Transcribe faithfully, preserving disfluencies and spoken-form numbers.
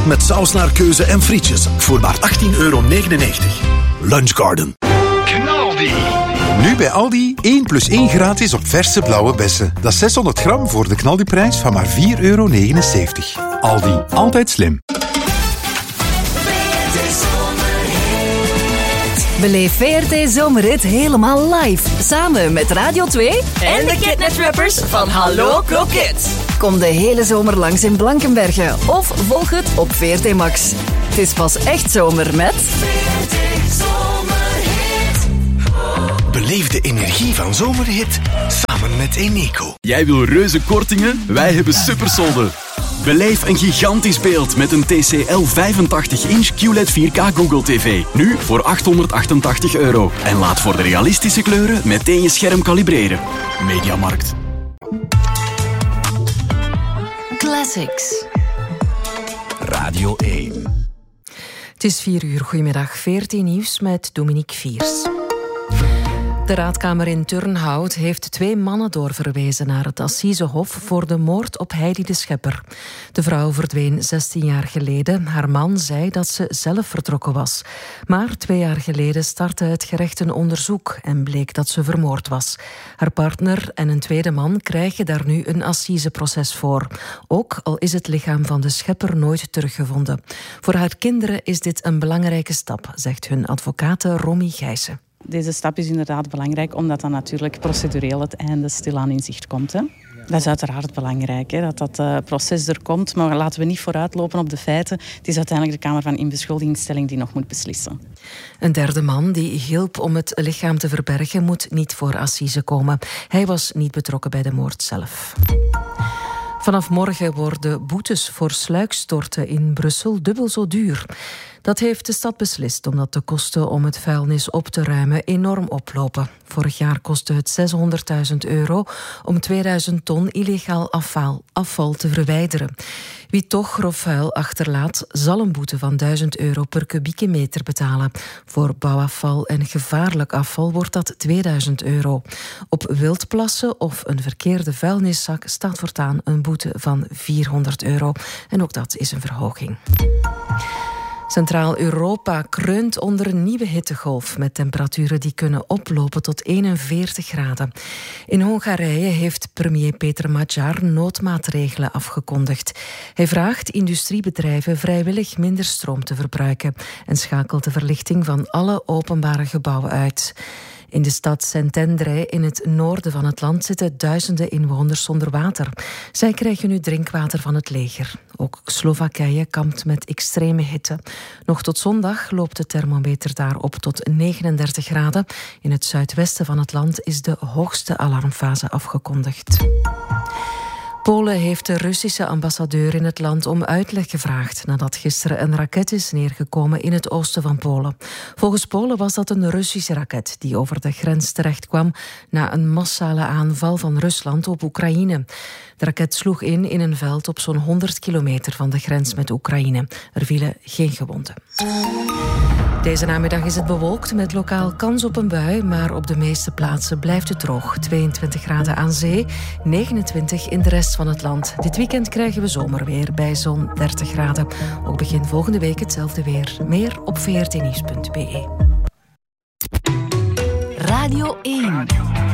met saus naar keuze en frietjes voor maar achttien euro negenennegentig. Lunchgarden. Knaldi. Nu bij Aldi één plus één gratis op verse blauwe bessen. Dat is zeshonderd gram voor de Knaldi-prijs van maar vier euro negenenzeventig. Aldi, altijd slim. Beleef V R T Zomerhit helemaal live. Samen met Radio twee en de Kidnet-rappers van Hallo Kroket. Kom de hele zomer langs in Blankenberge of volg het op V R T Max. Het is pas echt zomer met... V R T Zomerhit. Beleef de energie van Zomerhit samen met Eneco. Jij wil reuze kortingen? Wij hebben supersolden. Beleef een gigantisch beeld met een T C L vijfentachtig inch Q L E D vier K Google T V. Nu voor achthonderdachtentachtig euro. En laat voor de realistische kleuren meteen je scherm kalibreren. Mediamarkt. Classics. Radio één. Het is vier uur. Goedemiddag. V R T Nieuws met Dominique Viers. De raadkamer in Turnhout heeft twee mannen doorverwezen naar het Assisehof voor de moord op Heidi de Schepper. De vrouw verdween zestien jaar geleden. Haar man zei dat ze zelf vertrokken was. Maar twee jaar geleden startte het gerecht een onderzoek en bleek dat ze vermoord was. Haar partner en een tweede man krijgen daar nu een assiseproces voor. Ook al is het lichaam van de Schepper nooit teruggevonden. Voor haar kinderen is dit een belangrijke stap, zegt hun advocate Romy Gijssen. Deze stap is inderdaad belangrijk, omdat dan natuurlijk procedureel het einde stilaan in zicht komt. Hè. Dat is uiteraard belangrijk, hè, dat dat uh, proces er komt. Maar laten we niet vooruitlopen op de feiten. Het is uiteindelijk de Kamer van Inbeschuldigingsstelling die nog moet beslissen. Een derde man die hielp om het lichaam te verbergen moet niet voor assise komen. Hij was niet betrokken bij de moord zelf. Vanaf morgen worden boetes voor sluikstorten in Brussel dubbel zo duur. Dat heeft de stad beslist omdat de kosten om het vuilnis op te ruimen enorm oplopen. Vorig jaar kostte het zeshonderdduizend euro om tweeduizend ton illegaal afval, afval te verwijderen. Wie toch grof vuil achterlaat, zal een boete van duizend euro per kubieke meter betalen. Voor bouwafval en gevaarlijk afval wordt dat tweeduizend euro. Op wildplassen of een verkeerde vuilniszak staat voortaan een boete van vierhonderd euro. En ook dat is een verhoging. Centraal-Europa kreunt onder een nieuwe hittegolf met temperaturen die kunnen oplopen tot eenenveertig graden. In Hongarije heeft premier Peter Magyar noodmaatregelen afgekondigd. Hij vraagt industriebedrijven vrijwillig minder stroom te verbruiken en schakelt de verlichting van alle openbare gebouwen uit. In de stad Szentendre in het noorden van het land zitten duizenden inwoners zonder water. Zij krijgen nu drinkwater van het leger. Ook Slowakije kampt met extreme hitte. Nog tot zondag loopt de thermometer daar op tot negenendertig graden. In het zuidwesten van het land is de hoogste alarmfase afgekondigd. Polen heeft de Russische ambassadeur in het land om uitleg gevraagd nadat gisteren een raket is neergekomen in het oosten van Polen. Volgens Polen was dat een Russische raket die over de grens terechtkwam na een massale aanval van Rusland op Oekraïne. De raket sloeg in in een veld op zo'n honderd kilometer van de grens met Oekraïne. Er vielen geen gewonden. Deze namiddag is het bewolkt met lokaal kans op een bui, maar op de meeste plaatsen blijft het droog. tweeëntwintig graden aan zee, negenentwintig in de rest van het land. Dit weekend krijgen we zomerweer bij zo'n dertig graden. Ook begin volgende week hetzelfde weer. Meer op v r t nieuws punt b e. Radio één.